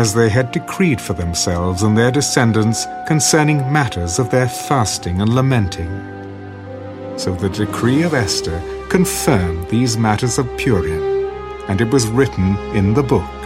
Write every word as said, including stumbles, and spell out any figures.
as they had decreed for themselves and their descendants concerning matters of their fasting and lamenting. So the decree of Esther confirmed these matters of Purim, and it was written in the book.